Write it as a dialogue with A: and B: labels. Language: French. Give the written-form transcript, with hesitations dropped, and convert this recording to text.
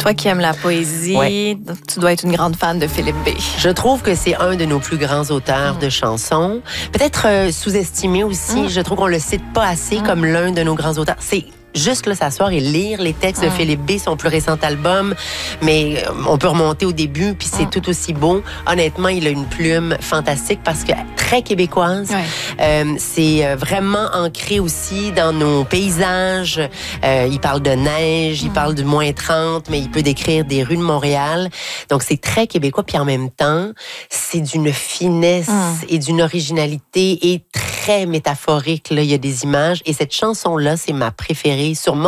A: Toi qui aimes la poésie, tu dois être une grande fan de Philippe B.
B: Je trouve que c'est un de nos plus grands auteurs de chansons. Peut-être sous-estimé aussi. Je trouve qu'on le cite pas assez comme l'un de nos grands auteurs. C'est juste là, s'asseoir et lire les textes de Philippe B, son plus récent album. Mais on peut remonter au début, puis c'est tout aussi beau. Honnêtement, il a une plume fantastique parce que très québécoise. C'est vraiment ancré aussi dans nos paysages. Il parle de neige, il parle du moins 30, mais il peut décrire des rues de Montréal. Donc, c'est très québécois. Puis en même temps, c'est d'une finesse et d'une originalité et très métaphorique. Là, il y a des images. Et cette chanson-là, c'est ma préférée. Sûrement